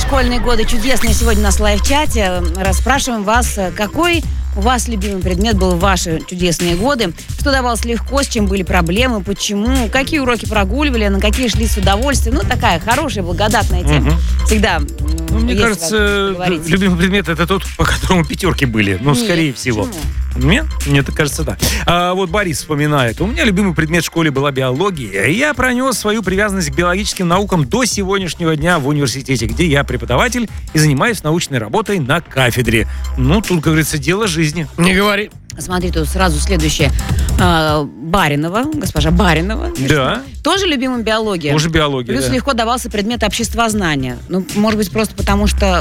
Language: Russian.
школьные годы чудесные сегодня у нас в лайв-чате. Расспрашиваем вас, какой у вас любимый предмет был в ваши чудесные годы? Что давалось легко, с чем были проблемы, почему? Какие уроки прогуливали, на какие шли с удовольствием? такая хорошая, благодатная тема. Всегда. Мне кажется, любимый предмет — это тот, по которому пятерки были. Нет, скорее всего. Почему? Нет? Мне так кажется, да. Вот Борис вспоминает. У меня любимый предмет в школе была биология. И я пронес свою привязанность к биологическим наукам до сегодняшнего дня в университете, где я преподаватель и занимаюсь научной работой на кафедре. Тут, как говорится, дело жизни. Не говори. Смотри, тут сразу следующее. Баринова, госпожа Баринова. Да. Тоже любимым биология. Тоже биология, Плюс да. легко давался предмет обществознания. Может быть, просто потому что